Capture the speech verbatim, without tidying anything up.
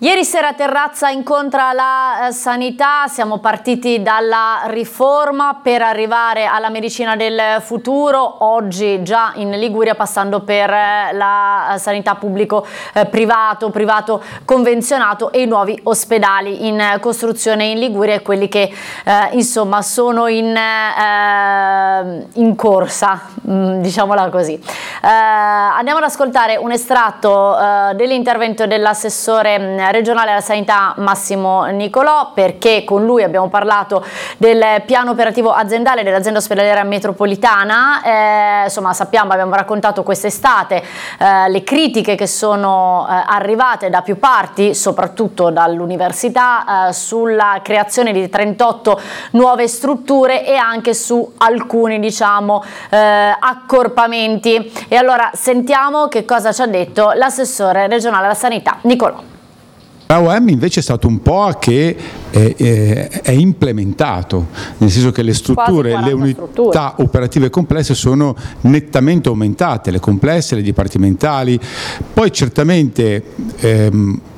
Ieri sera Terrazza incontra la eh, sanità, siamo partiti dalla riforma per arrivare alla medicina del futuro, oggi già in Liguria passando per eh, la sanità pubblico-privato, eh, privato convenzionato e i nuovi ospedali in eh, costruzione in Liguria e quelli che eh, insomma sono in, eh, in corsa, mh, diciamola così. Eh, andiamo ad ascoltare un estratto eh, dell'intervento dell'assessore regionale alla sanità Massimo Nicolò, perché con lui abbiamo parlato del piano operativo aziendale dell'azienda ospedaliera metropolitana. Eh, insomma, sappiamo, abbiamo raccontato quest'estate eh, le critiche che sono eh, arrivate da più parti, soprattutto dall'università, eh, sulla creazione di trentotto nuove strutture e anche su alcuni, diciamo, eh, accorpamenti. E allora sentiamo che cosa ci ha detto l'assessore regionale alla sanità Nicolò. L'A O M invece è stato un Po A che è, è, è implementato, nel senso che le strutture, le unità strutture. operative complesse sono nettamente aumentate, le complesse, le dipartimentali. Poi certamente ehm,